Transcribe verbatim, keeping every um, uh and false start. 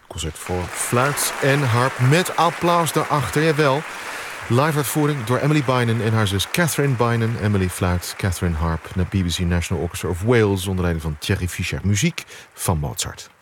Concert voor fluit en harp met applaus daarachter. Jawel. Live uitvoering door Emily Bynum en haar zus Catherine Bynum. Emily fluit, Catherine harp. De B B C National Orchestra of Wales onder leiding van Thierry Fischer. Muziek van Mozart.